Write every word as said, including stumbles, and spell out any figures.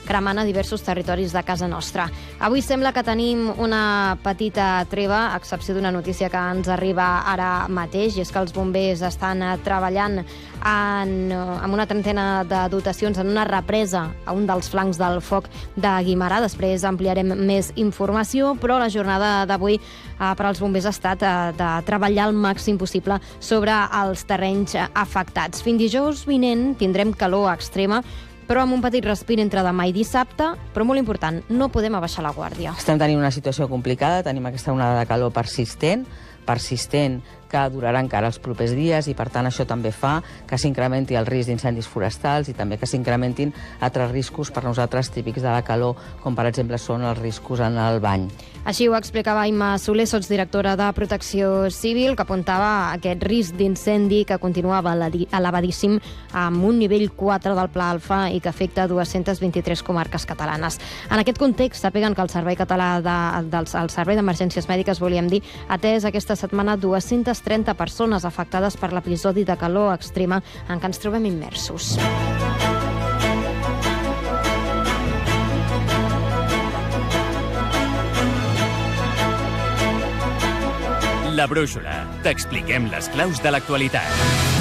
cremant a diversos territoris de casa nostra. Avui sembla que tenim una petita treva, a excepció d'una notícia que ens arriba ara mateix, i és que els bombers estan treballant en, en una trentena de dotacions en una represa a un dels flancs del foc de Guimerà. Després ampliarem més informació, però la jornada d'avui eh, per als bombers ha estat eh, de treballar al màxim possible sobre els terrenys afectats. Fins dijous vinent tindrem calor extrema, però amb un petit respir entre demà i dissabte, però molt important, no podem abaixar la guàrdia. Estem tenint una situació complicada, tenim aquesta onada de calor persistent, persistent que durarà encara els propers dies i, per tant, això també fa que s'incrementi el risc d'incendis forestals i també que s'incrementin altres riscos per nosaltres típics de la calor, com per exemple són els riscos en el bany. Així ho explicava Imma Soler, sotsdirectora de Protecció Civil, que apuntava aquest risc d'incendi que continuava elevadíssim amb un nivell quatre del Pla Alfa i que afecta dues-centes vint-i-tres comarques catalanes. En aquest context, sàpiguen que el Servei Català de, del el Servei d'Emergències Mèdiques, volíem dir, ha atès aquesta setmana dues-centes trenta persones afectades per l'episodi de calor extrema en què ens trobem immersos. La Brúixola. T'expliquem les claus de l'actualitat.